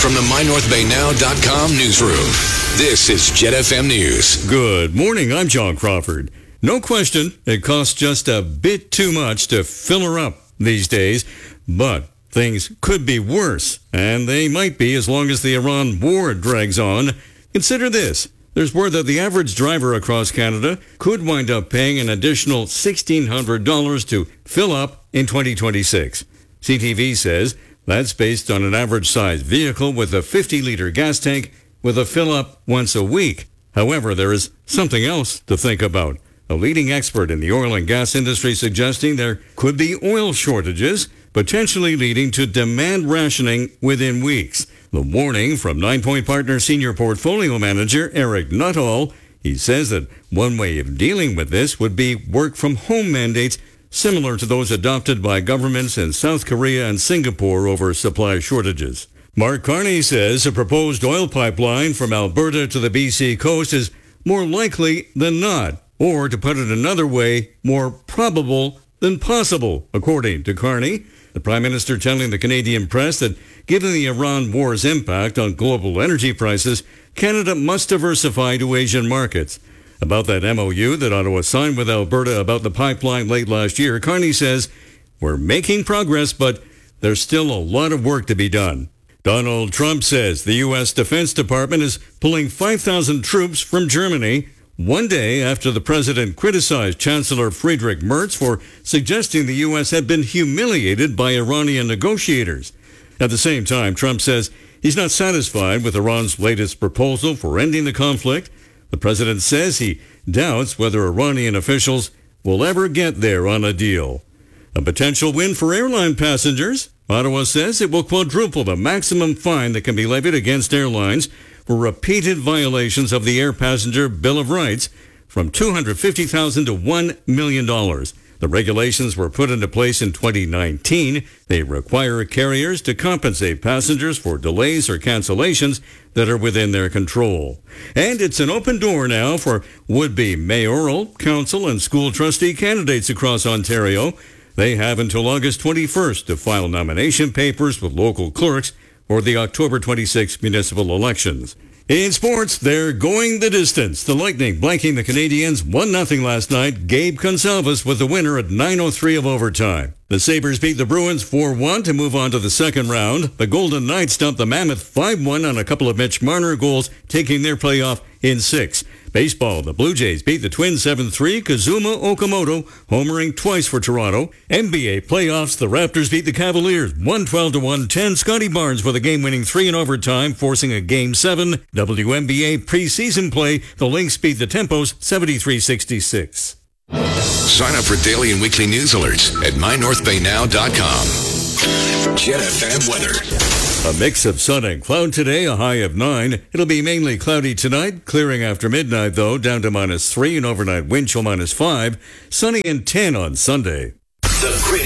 From the MyNorthBayNow.com newsroom, this is Jet FM News. Good morning, I'm John Crawford. No question, it costs just a bit too much to fill her up these days, but things could be worse, and they might be as long as the Iran war drags on. Consider this. There's word that the average driver across Canada could wind up paying an additional $1,600 to fill up in 2026. CTV says that's based on an average-sized vehicle with a 50-liter gas tank with a fill-up once a week. However, there is something else to think about. A leading expert in the oil and gas industry suggesting there could be oil shortages, potentially leading to demand rationing within weeks. The warning from 9 Point Partners Senior Portfolio Manager Eric Nuttall. He says that one way of dealing with this would be work-from-home mandates similar to those adopted by governments in South Korea and Singapore over supply shortages. Mark Carney says a proposed oil pipeline from Alberta to the BC coast is more likely than not, or to put it another way, more probable than possible, according to Carney. The Prime Minister telling the Canadian press that given the Iran war's impact on global energy prices, Canada must diversify to Asian markets. About that MOU that Ottawa signed with Alberta about the pipeline late last year, Carney says, "We're making progress, but there's still a lot of work to be done." Donald Trump says the U.S. Defense Department is pulling 5,000 troops from Germany one day after the president criticized Chancellor Friedrich Merz for suggesting the U.S. had been humiliated by Iranian negotiators. At the same time, Trump says he's not satisfied with Iran's latest proposal for ending the conflict. The president says he doubts whether Iranian officials will ever get there on a deal. A potential win for airline passengers. Ottawa says it will quadruple the maximum fine that can be levied against airlines for repeated violations of the Air Passenger Bill of Rights from $250,000 to $1 million. The regulations were put into place in 2019. They require carriers to compensate passengers for delays or cancellations that are within their control. And it's an open door now for would-be mayoral, council, and school trustee candidates across Ontario. They have until August 21st to file nomination papers with local clerks for the October 26 municipal elections. In sports, they're going the distance. The Lightning blanking the Canadiens 1-0 last night. Gabe Gonsalves was the winner at 9:03 of overtime. The Sabres beat the Bruins 4-1 to move on to the second round. The Golden Knights stumped the Mammoth 5-1 on a couple of Mitch Marner goals, taking their playoff in 6. Baseball, the Blue Jays beat the Twins 7-3. Kazuma Okamoto homering twice for Toronto. NBA playoffs, the Raptors beat the Cavaliers 112 to 110. Scotty Barnes with a game-winning 3 in overtime, forcing a Game 7. WNBA preseason play, the Lynx beat the Tempos 73-66. Sign up for daily and weekly news alerts at MyNorthBayNow.com. Jet FM weather. A mix of sun and cloud today, a high of 9. It'll be mainly cloudy tonight, clearing after midnight, though, down to -3 and overnight wind chill -5. Sunny and 10 on Sunday.